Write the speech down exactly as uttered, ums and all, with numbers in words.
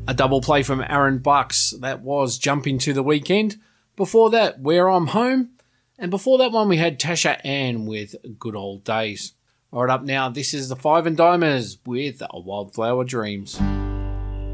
A double play from Aaron Bucks. That was Jump Into the Weekend. Before that, Where I'm Home. And before that one, we had Tasha Ann with Good Old Days. All right, up now, this is the Five and Dimers with Wildflower Dreams.